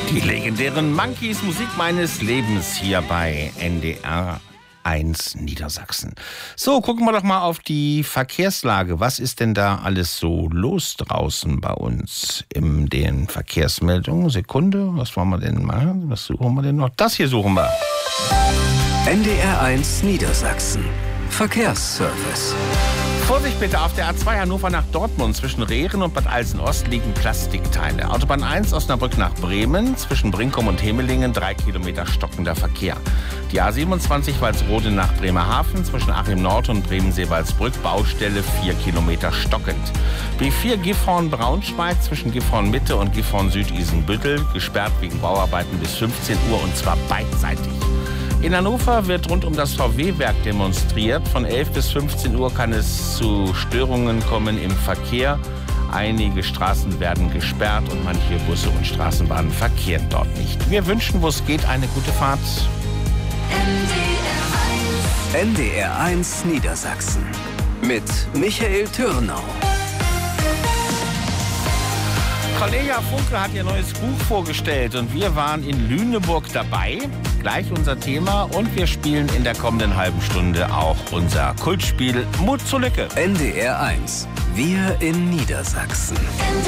Die legendären Monkeys, Musik meines Lebens hier bei NDR 1 Niedersachsen. So, gucken wir doch mal auf die Verkehrslage. Was ist denn da alles so los draußen bei uns in den Verkehrsmeldungen? Sekunde, was wollen wir denn machen? Was suchen wir denn noch? Das hier suchen wir. NDR 1 Niedersachsen. Verkehrsservice. Vorsicht bitte, auf der A2 Hannover nach Dortmund zwischen Rehren und Bad Alsen-Ost liegen Plastikteile. Autobahn 1 Osnabrück nach Bremen zwischen Brinkum und Hemelingen 3 Kilometer stockender Verkehr. Die A27 Walsrode nach Bremerhaven zwischen Achim-Nord und Bremen-Seewaldsbrück Baustelle 4 Kilometer stockend. B4 Gifhorn-Braunschweig zwischen Gifhorn-Mitte und Gifhorn-Süd-Isenbüttel gesperrt wegen Bauarbeiten bis 15 Uhr und zwar beidseitig. In Hannover wird rund um das VW-Werk demonstriert. Von 11 bis 15 Uhr kann es zu Störungen kommen im Verkehr. Einige Straßen werden gesperrt und manche Busse und Straßenbahnen verkehren dort nicht. Wir wünschen, wo es geht, eine gute Fahrt. NDR 1 Niedersachsen mit Michael Türnau. Cornelia Funke hat ihr neues Buch vorgestellt und wir waren in Lüneburg dabei. Gleich unser Thema und wir spielen in der kommenden halben Stunde auch unser Kultspiel Mut zur Lücke. NDR 1. Wir in Niedersachsen.